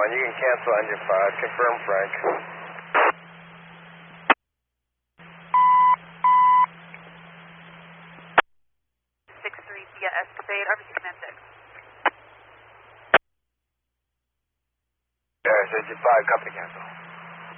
You can cancel engine 5. Confirm, Frank. 6-3 via Escapade, RBC Command 6. Yes, engine 5, company cancel.